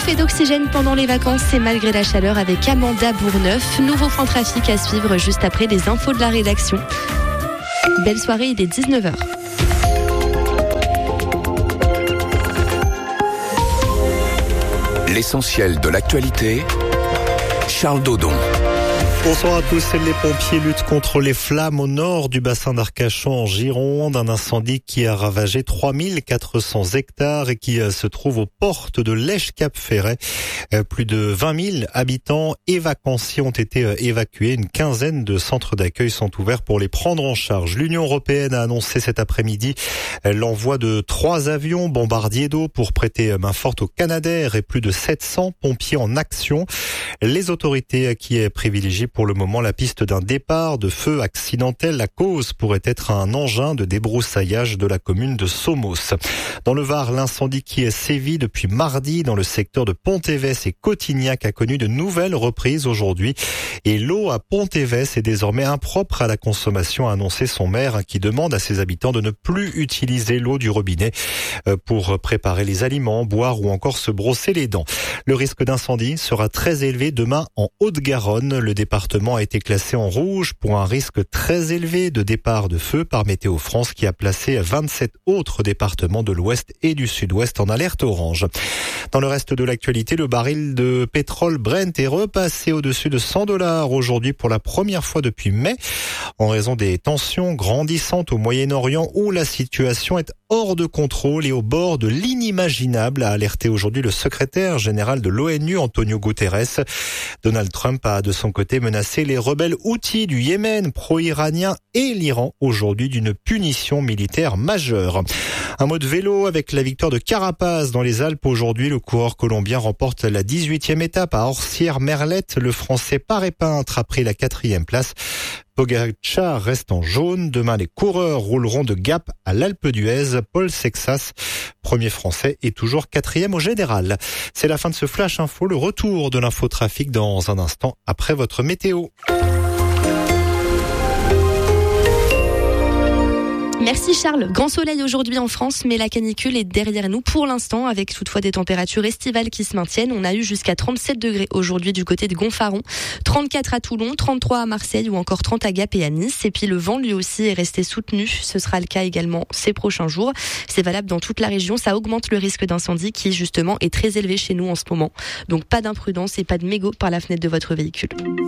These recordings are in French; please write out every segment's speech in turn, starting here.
bouffée d'oxygène pendant les vacances et malgré la chaleur avec Amanda Bourneuf. Nouveau point trafic à suivre juste après les infos de la rédaction. Belle soirée, il est 19h. L'essentiel de l'actualité, Charles Dodon. Bonsoir à tous. Les pompiers luttent contre les flammes au nord du bassin d'Arcachon en Gironde. Un incendie qui a ravagé 3400 hectares et qui se trouve aux portes de Lèche-Cap-Ferret. Plus de 20 000 habitants et vacanciers ont été évacués. Une quinzaine de centres d'accueil sont ouverts pour les prendre en charge. L'Union européenne a annoncé cet après-midi l'envoi de 3 avions bombardiers d'eau pour prêter main forte aux Canadair et plus de 700 pompiers en action. Les autorités qui privilégient pour le moment la piste d'un départ de feu accidentel. La cause pourrait être un engin de débroussaillage de la commune de Somos. Dans le Var, l'incendie qui est sévi depuis mardi dans le secteur de Pontévès et Cotignac a connu de nouvelles reprises aujourd'hui. Et l'eau à Pontévès est désormais impropre à la consommation, a annoncé son maire qui demande à ses habitants de ne plus utiliser l'eau du robinet pour préparer les aliments, boire ou encore se brosser les dents. Le risque d'incendie sera très élevé demain en Haute-Garonne. Le département a été classé en rouge pour un risque très élevé de départ de feu par Météo France qui a placé 27 autres départements de l'Ouest et du Sud-Ouest en alerte orange. Dans le reste de l'actualité, le baril de pétrole Brent est repassé au-dessus de $100 aujourd'hui pour la première fois depuis mai en raison des tensions grandissantes au Moyen-Orient où la situation est hors de contrôle et au bord de l'inimaginable, a alerté aujourd'hui le secrétaire général de l'ONU, Antonio Guterres. Donald Trump a de son côté menacé les rebelles houthis du Yémen, pro-iranien et l'Iran aujourd'hui d'une punition militaire majeure. Un mot de vélo avec la victoire de Carapaz dans les Alpes aujourd'hui. Le coureur colombien remporte la 18e étape à Orsières-Merlette. Le Français Paré Peintre a pris la 4e place. Pogacar reste en jaune. Demain, les coureurs rouleront de Gap à l'Alpe d'Huez. Paul Sexas, premier français, est toujours 4e au général. C'est la fin de ce Flash Info. Le retour de l'infotrafic dans un instant après votre météo. Merci Charles. Grand soleil aujourd'hui en France, mais la canicule est derrière nous pour l'instant, avec toutefois des températures estivales qui se maintiennent. On a eu jusqu'à 37 degrés aujourd'hui du côté de Gonfaron, 34 à Toulon, 33 à Marseille ou encore 30 à Gap et à Nice. Et puis le vent lui aussi est resté soutenu. Ce sera le cas également ces prochains jours. C'est valable dans toute la région. Ça augmente le risque d'incendie qui justement est très élevé chez nous en ce moment. Donc pas d'imprudence et pas de mégots par la fenêtre de votre véhicule.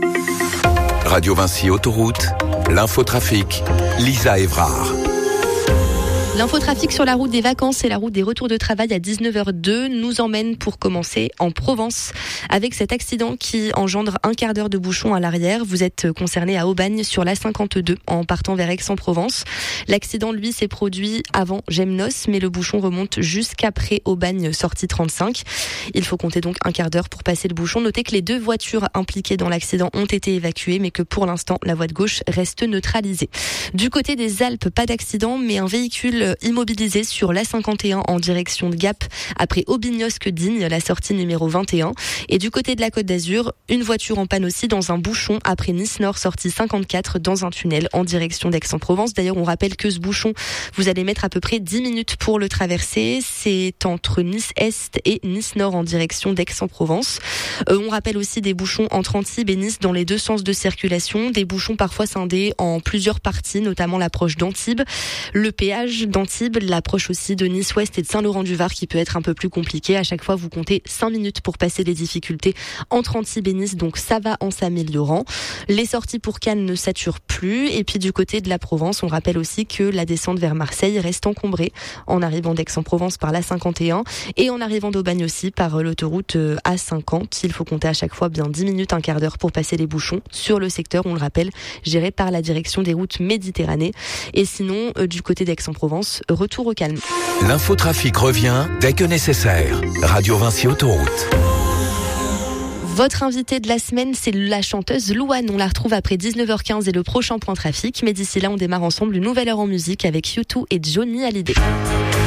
Radio Vinci Autoroute, l'infotrafic, Lisa Évrard. L'infotrafic sur la route des vacances et la route des retours de travail à 19h02 nous emmène pour commencer en Provence avec cet accident qui engendre un quart d'heure de bouchon à l'arrière. Vous êtes concerné à Aubagne sur l'A52 en partant vers Aix-en-Provence. L'accident, lui, s'est produit avant Gemnos, mais le bouchon remonte jusqu'après Aubagne, sortie 35. Il faut compter donc un quart d'heure pour passer le bouchon. Notez que les 2 voitures impliquées dans l'accident ont été évacuées, mais que pour l'instant, la voie de gauche reste neutralisée. Du côté des Alpes, pas d'accident, mais un véhicule immobilisé sur l'A51 en direction de Gap après Aubignosc-Digne, la sortie numéro 21. Et du côté de la Côte d'Azur, une voiture en panne aussi dans un bouchon après Nice-Nord, sortie 54 dans un tunnel en direction d'Aix-en-Provence. D'ailleurs, on rappelle que ce bouchon, vous allez mettre à peu près 10 minutes pour le traverser. C'est entre Nice-Est et Nice-Nord en direction d'Aix-en-Provence. On rappelle aussi des bouchons entre Antibes et Nice dans les 2 sens de circulation. Des bouchons parfois scindés en plusieurs parties, notamment l'approche d'Antibes. Le péage d'Antibes, l'approche aussi de Nice-Ouest et de Saint-Laurent-du-Var qui peut être un peu plus compliqué. À chaque fois, vous comptez 5 minutes pour passer les difficultés entre Antibes et Nice, donc ça va en s'améliorant. Les sorties pour Cannes ne saturent plus. Et puis du côté de la Provence, on rappelle aussi que la descente vers Marseille reste encombrée en arrivant d'Aix-en-Provence par l'A51 et en arrivant d'Aubagne aussi par l'autoroute A50. Il faut compter à chaque fois bien 10 minutes, un quart d'heure pour passer les bouchons sur le secteur, on le rappelle, géré par la direction des routes Méditerranée. Et sinon, du côté d'Aix-en-Provence, retour au calme. L'infotrafic revient dès que nécessaire. Radio Vinci Autoroute. Votre invitée de la semaine, c'est la chanteuse Louane. On la retrouve après 19h15 et le prochain point trafic. Mais d'ici là, on démarre ensemble une nouvelle heure en musique avec U2 et Johnny Hallyday.